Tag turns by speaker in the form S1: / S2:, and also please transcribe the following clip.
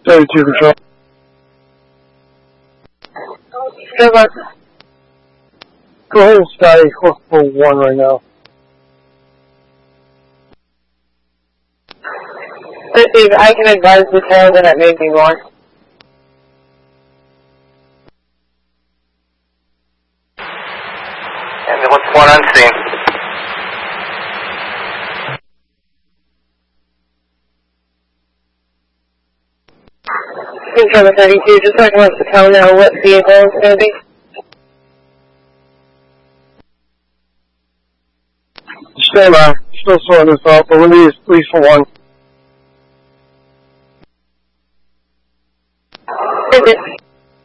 S1: 32 control.
S2: Good luck.
S1: Go ahead and stay for 1 right now.
S2: Steve, I can advise the tail that it may be more.
S3: Ambulance 1 on scene.
S2: Control 32, just so I can let the tail know what vehicle is going to be.
S1: Stay by. Still sorting this out, but we'll leave for 1.